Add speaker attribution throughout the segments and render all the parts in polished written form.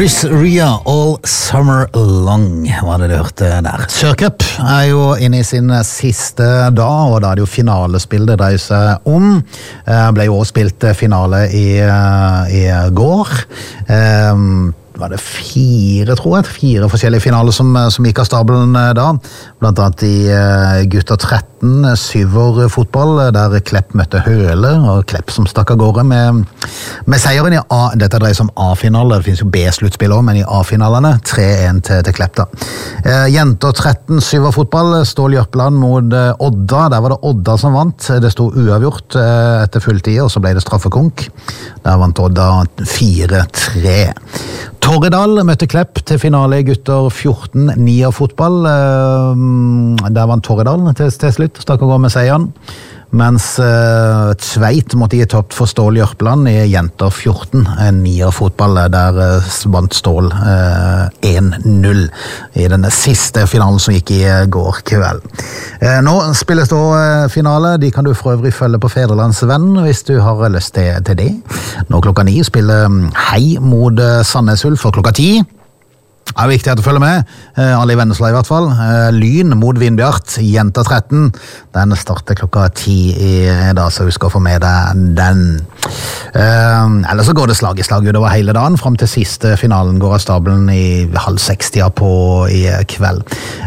Speaker 1: Chris Ria, All Summer Long, var det du hørte der. Sørcup jo inne i sin siste dag, og da det jo finalespill det dreier seg om. Ble jo også spilt finale i går. Var det fire forskjellige finaler som gikk av stabelen da. Blant annet i gutter 13, syverfotball, der Klepp møtte Høle, og Klepp som stakk av gårde med seieren i A. Dette dreier seg om A-finale, det finnes jo B-sluttspill også, men i A-finalene 3-1 til Klepp da. Jenter 13, syverfotball, Stål Jørpeland mot Odda. Der var det Odda som vant. Det stod uavgjort etter fulltid, og så ble det straffekonk. Der vant Odda 4-3. Torredal møtte Klepp til finale i gutter 14, 9 fotball. Der vant Torredal til slutt, stakk å gå med seieren. Mens Tveit måtte gi topp for Stål Jørpeland i jenter 14, 9 fotball. Der vant Stål 1-0 i den siste finalen som gikk i går kveld. Nå spilles da finale. De kan du for øvrig følge på Federlandsvenn hvis du har lyst til det. Nå klokka 9 spiller Hei mot Sandnes Ulf, for klokka 10 det viktig at du følger med, alle i Vennesla i hvert fall. Lyn mot Vindbjart, jenter 13. Den starter klokka 10 i dag, så husk å få med deg den. Eller så går det slag i slag utover hele dagen, frem til siste finalen går av stabelen i 5:30 på i kveld.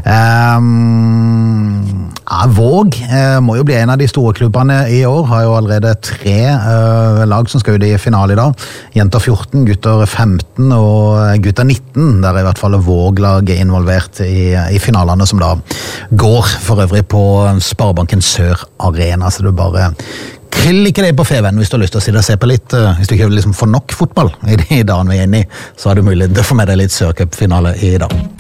Speaker 1: Våg må jo bli en av de store klubbene i år, har jo allerede 3 lag som skal ut i finale i dag. Jenter 14, gutter 15 og gutter 19, der i hvert fall Våg-lag involvert i finalene som da går for øvrig på Sparebanken Sør Arena, så du bare klikker deg på Feven hvis du har lyst til å sitte og se på litt. Hvis du ikke vil liksom få nok fotball i de dagene vi inne i, så har du mulighet til å få med deg litt Sørcup-finale i dag.